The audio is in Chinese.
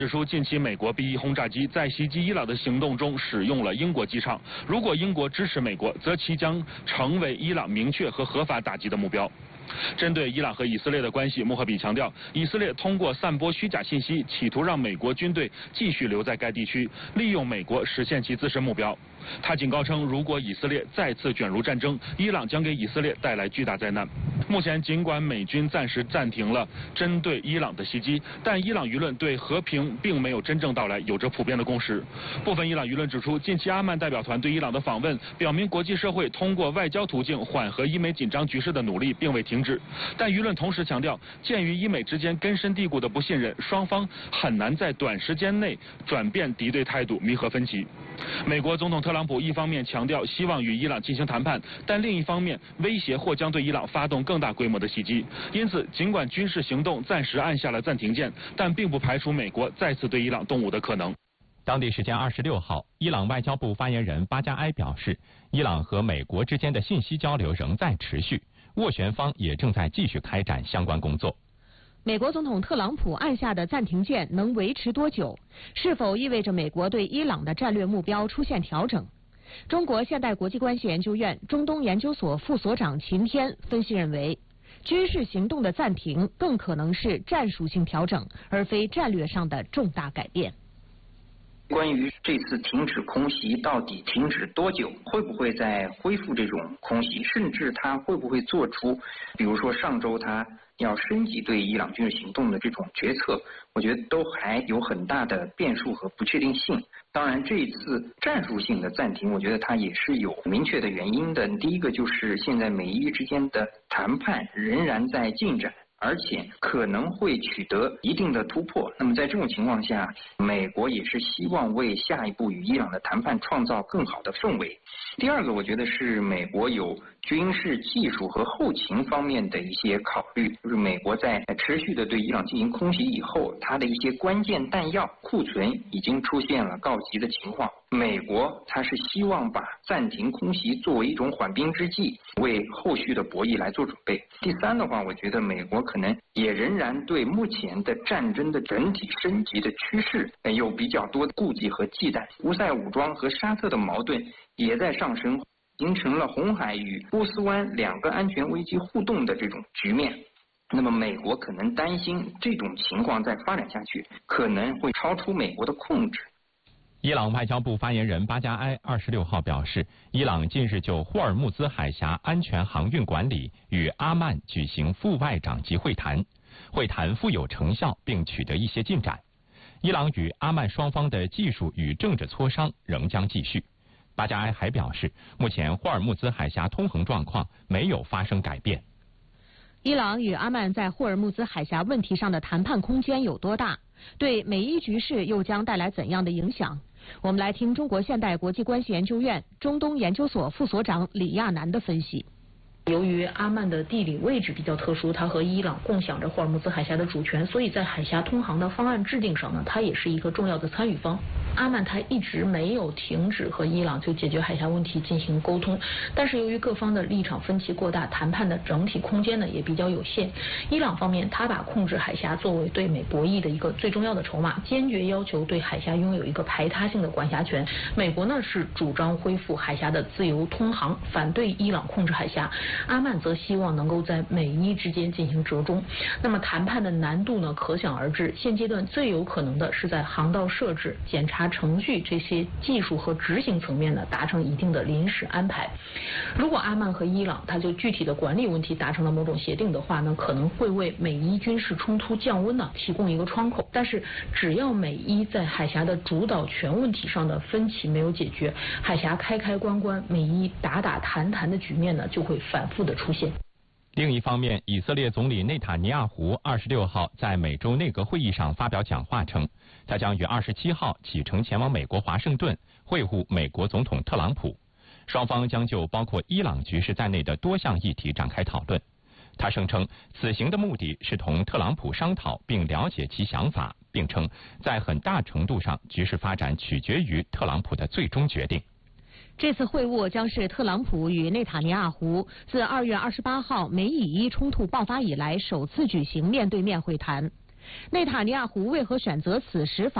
指出，近期美国 B-1轰炸机在袭击伊朗的行动中使用了英国机场。如果英国支持美国，则其将成为伊朗明确和合法打击的目标。针对伊朗和以色列的关系，穆赫比强调，以色列通过散播虚假信息，企图让美国军队继续留在该地区，利用美国实现其自身目标。他警告称，如果以色列再次卷入战争，伊朗将给以色列带来巨大灾难。目前，尽管美军暂时暂停了针对伊朗的袭击，但伊朗舆论对和平并没有真正到来有着普遍的共识。部分伊朗舆论指出，近期阿曼代表团对伊朗的访问，表明国际社会通过外交途径缓和伊美紧张局势的努力并未停止。但舆论同时强调，鉴于伊美之间根深蒂固的不信任，双方很难在短时间内转变敌对态度，弥合分歧。美国总统特朗普一方面强调希望与伊朗进行谈判，但另一方面威胁或将对伊朗发动更大规模的袭击。因此，尽管军事行动暂时按下了暂停键，但并不排除美国再次对伊朗动武的可能。 当地时间26号，伊朗外交部发言人巴加埃表示，伊朗和美国之间的信息交流仍在持续，斡旋方也正在继续开展相关工作。 美国总统特朗普按下的暂停键能维持多久？是否意味着美国对伊朗的战略目标出现调整？中国现代国际关系研究院中东研究所副所长秦天分析认为，军事行动的暂停更可能是战术性调整，而非战略上的重大改变。 关于这次停止空袭到底停止多久，会不会再恢复这种空袭，甚至他会不会做出，比如说上周他要升级对伊朗军事行动的这种决策，我觉得都还有很大的变数和不确定性。当然，这一次战术性的暂停，我觉得它也是有明确的原因的。第一个就是现在美伊之间的谈判仍然在进展，而且可能会取得一定的突破。那么在这种情况下，美国也是希望为下一步与伊朗的谈判创造更好的氛围。第二个，我觉得是美国有军事技术和后勤方面的一些考虑，就是美国在持续的对伊朗进行空袭以后，它的一些关键弹药库存已经出现了告急的情况。美国它是希望把暂停空袭作为一种缓兵之计，为后续的博弈来做准备。第三的话，我觉得美国可能也仍然对目前的战争的整体升级的趋势有比较多的顾忌和忌惮。胡塞武装和沙特的矛盾也在上升，形成了红海与波斯湾两个安全危机互动的这种局面。那么美国可能担心这种情况再发展下去，可能会超出美国的控制。 伊朗外交部发言人巴加埃26号表示，伊朗近日就霍尔木兹海峡安全航运管理与阿曼举行副外长级会谈，会谈富有成效并取得一些进展。伊朗与阿曼双方的技术与政治磋商仍将继续。巴加埃还表示，目前霍尔木兹海峡通航状况没有发生改变。 伊朗与阿曼在霍尔木兹海峡问题上的谈判空间有多大？对美伊局势又将带来怎样的影响？我们来听中国现代国际关系研究院中东研究所副所长李亚楠的分析。 由于阿曼的地理位置比较特殊，它和伊朗共享着霍尔木兹海峡的主权，所以在海峡通航的方案制定上呢，它也是一个重要的参与方。阿曼它一直没有停止和伊朗就解决海峡问题进行沟通，但是由于各方的立场分歧过大，谈判的整体空间呢也比较有限。伊朗方面，它把控制海峡作为对美博弈的一个最重要的筹码，坚决要求对海峡拥有一个排他性的管辖权。美国呢是主张恢复海峡的自由通航，反对伊朗控制海峡。阿曼则希望能够在美伊之间进行折中。那么谈判的难度呢可想而知，现阶段最有可能的是在航道设置、检查程序这些技术和执行层面呢达成一定的临时安排。如果阿曼和伊朗它就具体的管理问题达成了某种协定的话呢，可能会为美伊军事冲突降温呢提供一个窗口。但是只要美伊在海峡的主导权问题上的分歧没有解决，海峡开开关关、美伊打打谈谈的局面呢就会反复的出现。 另一方面，以色列总理内塔尼亚胡26号在每周内阁会议上发表讲话称，他将于27号启程前往美国华盛顿会晤美国总统特朗普，双方将就包括伊朗局势在内的多项议题展开讨论。他声称，此行的目的是同特朗普商讨并了解其想法，并称在很大程度上局势发展取决于特朗普的最终决定。 这次会晤将是特朗普与内塔尼亚胡自2月28号美以伊冲突爆发以来首次举行面对面会谈。 内塔尼亚胡为何选择此时访